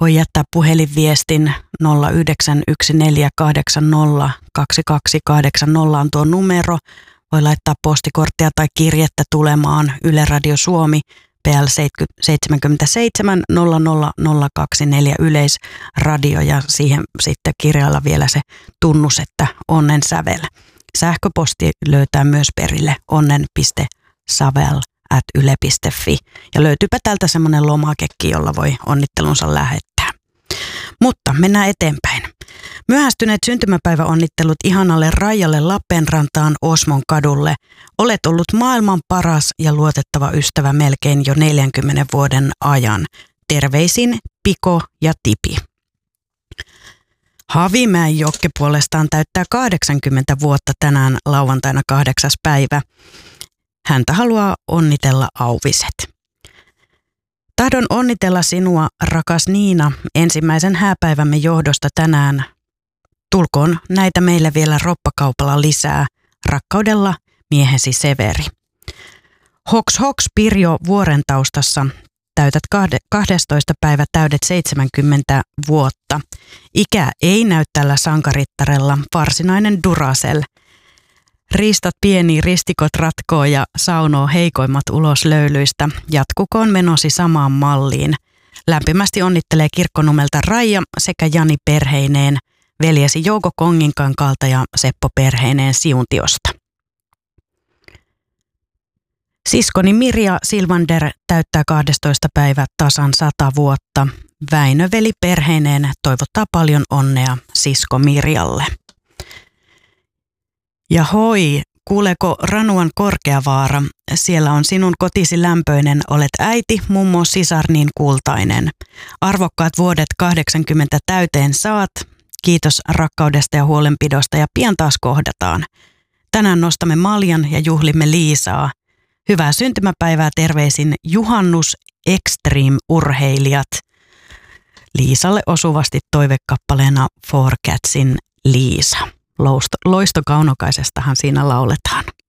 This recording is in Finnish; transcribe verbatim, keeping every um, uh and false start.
Voi jättää puhelinviestin nolla yhdeksän yksi neljä kahdeksan nolla kaksi kaksi kahdeksan nolla on tuo numero. Voi laittaa postikorttia tai kirjettä tulemaan Yle Radio Suomi P L seitsemänkymmentäseitsemän nolla nolla nolla kaksikymmentäneljä Yleisradio ja siihen sitten kirjailla vielä se tunnus, että onnen sävel. Sähköposti löytää myös perille onnen piste savel at yle piste fi ja löytyypä täältä semmoinen lomakekki, jolla voi onnittelunsa lähettää. Mutta mennään eteenpäin. Myöhästyneet syntymäpäiväonnittelut ihanalle Raijalle Lappeenrantaan Osmon kadulle. Olet ollut maailman paras ja luotettava ystävä melkein jo neljänkymmenen vuoden ajan. Terveisin Piko ja Tipi. Havimäen Jokke puolestaan täyttää kahdeksankymmentä vuotta tänään lauantaina kahdeksas päivä. Häntä haluaa onnitella Auviset. Tahdon onnitella sinua, rakas Niina, ensimmäisen hääpäivämme johdosta tänään. Tulkoon näitä meille vielä roppakaupalla lisää. Rakkaudella miehesi Severi. Hoks hoks Pirjo Vuoren taustassa. Täytät kahdestoista päivä täydet seitsemänkymmentä vuotta. Ikä ei näy tällä sankarittarella, varsinainen Duracell. Riistat pieni, ristikot ratkoo ja saunoo heikoimmat ulos löylyistä. Jatkukoon menosi samaan malliin. Lämpimästi onnittelee Kirkkonumelta Raija sekä Jani perheineen, veljesi Jouko Konginkankaalta ja Seppo perheineen Siuntiosta. Siskoni Mirja Silvander täyttää kahdestoista päivä tasan sata vuotta. Väinö veli perheineen toivottaa paljon onnea sisko Mirjalle. Ja hoi, kuuleeko Ranuan Korkeavaara? Siellä on sinun kotisi lämpöinen, olet äiti, mummo, sisar niin kultainen. Arvokkaat vuodet kahdeksankymmentä täyteen saat. Kiitos rakkaudesta ja huolenpidosta ja pian taas kohdataan. Tänään nostamme maljan ja juhlimme Liisaa. Hyvää syntymäpäivää terveisin Juhannus Extreme urheilijat. Liisalle osuvasti toivekappaleena Four Catsin Liisa. Loistokaunokaisestahan siinä lauletaan.